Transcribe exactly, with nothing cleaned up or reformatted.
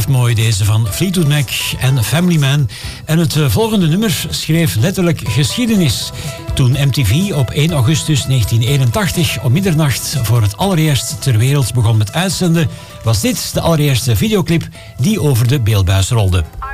Echt mooi deze van Fleetwood Mac en Family Man. En het volgende nummer schreef letterlijk geschiedenis. Toen M T V op één augustus negentien eenentachtig om middernacht voor het allereerst ter wereld begon met uitzenden, was dit de allereerste videoclip die over de beeldbuis rolde.